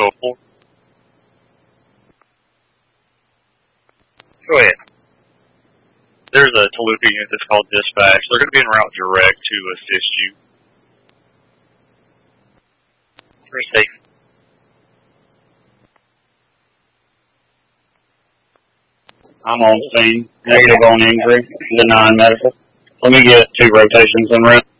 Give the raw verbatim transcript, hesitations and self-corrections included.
oh four. Go ahead. There's a Toluca unit that's called dispatch. They're going to be en route direct to assist you. Very safe. I'm on scene. Negative on injury. Denying medical. Let me get two rotations en route.